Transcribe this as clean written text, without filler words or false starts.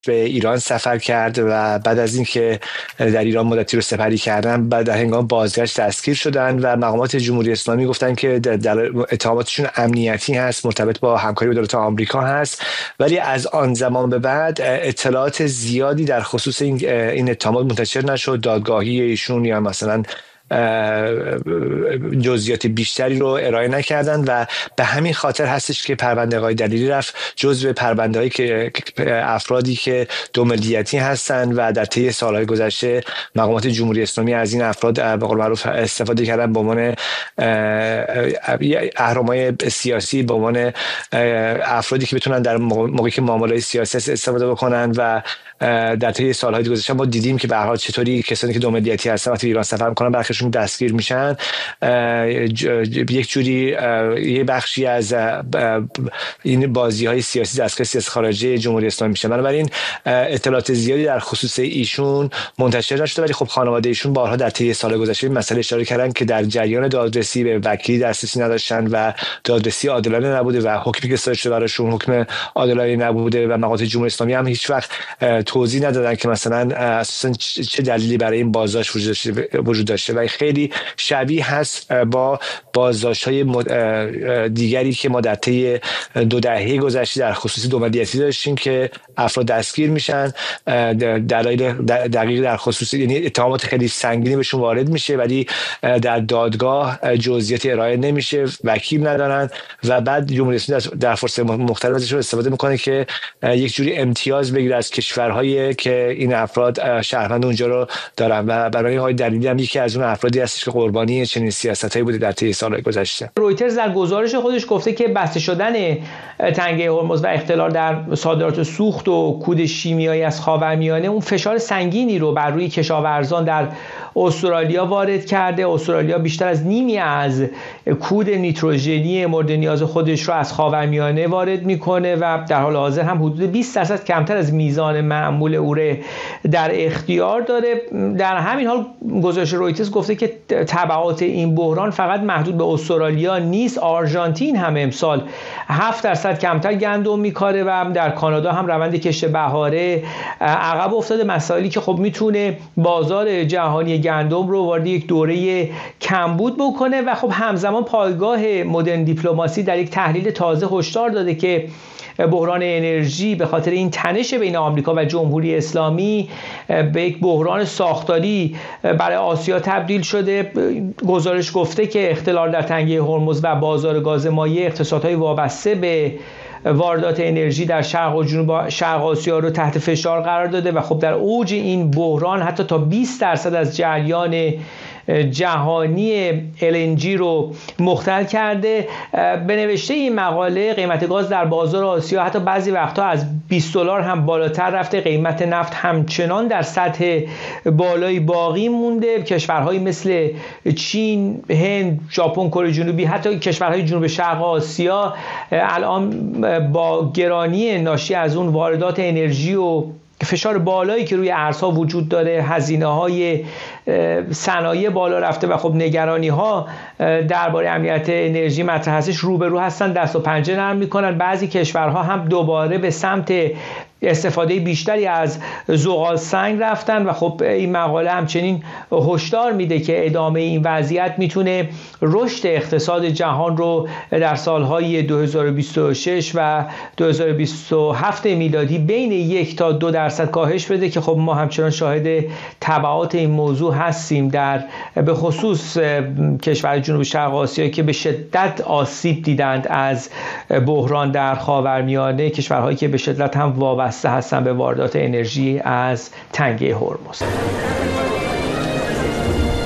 به ایران سفر کرد و بعد از اینکه در ایران مدتی رو سپری کردن، بعد در هنگام بازگشت دستگیر شدن و مقامات جمهوری اسلامی گفتن که در اتهاماتشون امنیتی هست، مرتبط با همکاری با دولت آمریکا هست. ولی از آن زمان به بعد اطلاعات زیادی در خصوص این اتهامات منتشر نشد. دادگاهی ایشون یا مثلا جزئیات بیشتری رو ارائه نکردن و به همین خاطر هستش که پرونده آقای دلیری رفت جزو پرونده‌هایی که افرادی که دو ملیتی هستن و در طی سالهای گذشته مقامات جمهوری اسلامی از این افراد به قول معروف استفاده کردن به عنوان اهرم‌های سیاسی، به عنوان افرادی که بتونن در موقعی که معاملات سیاسی استفاده بکنن. و در طی سالهای گذشته ما دیدیم که به هر حال چطوری کسانی که دو ملیتی هستن وقتی ایران سفر می‌کنن برخیشون دستگیر میشن، یک جوری یه بخشی از این بازی‌های سیاسی دستگاه سیاست خارجی جمهوری اسلامی میشه. بنابراین اطلاعات زیادی در خصوص ایشون منتشر نشده، ولی خب خانواده ایشون بارها در طی سال گذشته این مسئله اشاره کردن که در جریان دادرسی به وکیلی دسترسی نداشتن و دادرسی عادلانه نبوده و حکمی که صادر شده براشون حکم عادلانه نبوده و مقامات جمهوری اسلامی هم هیچ وقت توضیح ندادن که مثلا اساسا چه دلیلی برای این بازداشت وجود داشته و خیلی شبیه هست با بازداشت‌های دیگری که ما در طی 2 دهه گذشته در خصوص دو ملیتی داشتیم که افراد دستگیر میشن، دلایل دقیق در خصوص، یعنی اتهامات خیلی سنگینی بهشون وارد میشه ولی در دادگاه جزئیات ارائه نمیشه، وکیل ندارن و بعد جمهوری اسلامی در فرصت مختلف ازشون استفاده میکنه که یک جوری امتیاز بگیره از کشورهایی که این افراد شهروند اونجا رو دارن و برای های دلیلی هم یکی از اون افرادی هستش که قربانی چنین سیاستایی بوده در طی سال‌های گذشته. رویترز در گزارش خودش گفته که بسته شدن تنگه هرمز و اختلال در صادرات سوخت و کود شیمیایی از خاورمیانه اون فشار سنگینی رو بر روی کشاورزان در استرالیا وارد کرده. استرالیا بیشتر از نیمی از کود نیتروژنی مورد نیاز خودش رو از خاورمیانه وارد میکنه و در حال حاضر هم حدود 20% کمتر از میزان معمول اوره در اختیار داره. در همین حال گزارش رویترز گفته که تبعات این بحران فقط محدود به استرالیا نیست. آرژانتین هم امسال 7% کمتر گندم میکاره و در کانادا هم روند کشت بهاره عقب افتاده. مسائلی که خب میتونه بازار جهانی گندم رو وارد یک دوره کمبود بکنه و خب همزمان پایگاه مدرن دیپلماسی در یک تحلیل تازه هشدار داده که بحران انرژی به خاطر این تنش بین آمریکا و جمهوری اسلامی به یک بحران ساختاری برای آسیا تبدیل شده. گزارش گفته که اختلال در تنگه هرمز و بازار گاز مایع اقتصادهای وابسته به واردات انرژی در شرق و جنوب شرق آسیا رو تحت فشار قرار داده و خب در اوج این بحران حتی تا 20% از جریان جهانی LNG رو مختل کرده. به نوشته این مقاله قیمت گاز در بازار آسیا حتی بعضی وقتها از $20 هم بالاتر رفته. قیمت نفت همچنان در سطح بالایی باقی مونده. کشورهایی مثل چین، هند، ژاپن، کره جنوبی، حتی کشورهای جنوب شرق آسیا الان با گرانی ناشی از اون واردات انرژی و فشار بالایی که روی ارزها وجود داره، هزینه‌های صنایع بالا رفته و خب نگرانی‌ها درباره امنیت انرژی مطرح هستش، روبرو هستن، دست و پنجه نرم می‌کنن. بعضی کشورها هم دوباره به سمت استفاده بیشتری از زغال سنگ رفتن و خب این مقاله همچنین هشدار میده که ادامه این وضعیت میتونه رشد اقتصاد جهان رو در سالهای 2026 و 2027 میلادی بین 1 تا 2% کاهش بده که خب ما همچنان شاهد تبعات این موضوع هستیم در به خصوص کشور جنوب شرق آسیا که به شدت آسیب دیدند از بحران در خاورمیانه، کشورهایی که به شدت هم وابسته هستن به واردات انرژی از تنگه هرمز.